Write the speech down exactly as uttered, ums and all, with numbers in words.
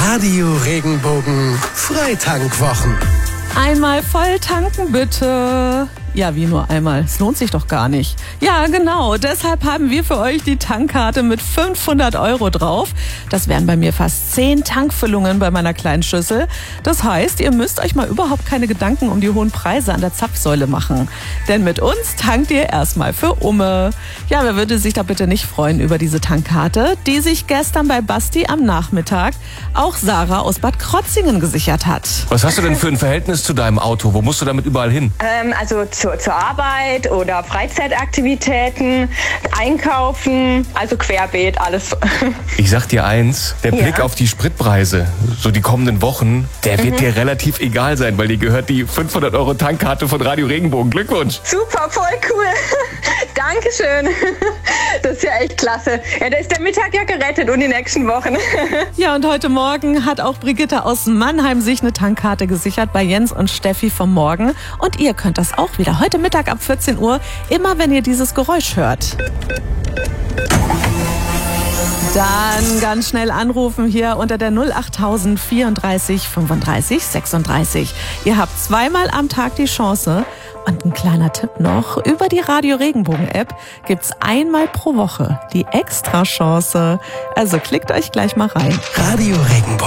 Radio Regenbogen Freitankwwochen. Einmal voll tanken bitte. Ja, wie nur einmal? Es lohnt sich doch gar nicht. Ja, genau. Deshalb haben wir für euch die Tankkarte mit fünfhundert Euro drauf. Das wären bei mir fast zehn Tankfüllungen bei meiner kleinen Schüssel. Das heißt, ihr müsst euch mal überhaupt keine Gedanken um die hohen Preise an der Zapfsäule machen. Denn mit uns tankt ihr erstmal für Umme. Ja, wer würde sich da bitte nicht freuen über diese Tankkarte, die sich gestern bei Basti am Nachmittag auch Sarah aus Bad Krotzingen gesichert hat. Was hast du denn für ein Verhältnis zu deinem Auto? Wo musst du damit überall hin? Ähm, also zur, zur Arbeit oder Freizeitaktivitäten, einkaufen, also querbeet, alles. Ich sag dir eins, der Ja. Blick auf die Spritpreise, so die kommenden Wochen, der wird dir relativ egal sein, weil dir gehört die fünfhundert Euro Tankkarte von Radio Regenbogen. Glückwunsch! Super, voll cool. Dankeschön. Das ist ja echt klasse. Ja, da ist der Mittag ja gerettet und die nächsten Wochen. Ja, und heute Morgen hat auch Brigitte aus Mannheim sich eine Tankkarte gesichert bei Jens und Steffi vom Morgen. Und ihr könnt das auch wieder heute Mittag ab vierzehn Uhr, immer wenn ihr dieses Geräusch hört. Dann ganz schnell anrufen hier unter der null achttausend vierunddreißig fünfunddreißig sechsunddreißig. Ihr habt zweimal am Tag die Chance. Und ein kleiner Tipp noch, über die Radio Regenbogen App gibt's einmal pro Woche die Extrachance. Also klickt euch gleich mal rein. Radio Regenbogen.